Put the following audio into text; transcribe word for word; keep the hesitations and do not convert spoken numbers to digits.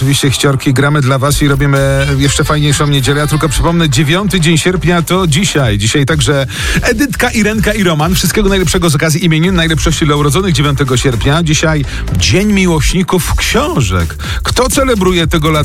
oczywiście chciorki, gramy dla was i robimy jeszcze fajniejszą niedzielę. Ja tylko przypomnę, dziewiąty dzień sierpnia to dzisiaj. Dzisiaj także Edytka, Irenka i Roman. Wszystkiego najlepszego z okazji imienin, najlepszości dla urodzonych dziewiątego sierpnia. Dzisiaj Dzień Miłośników Książek. Kto celebruje tego lata?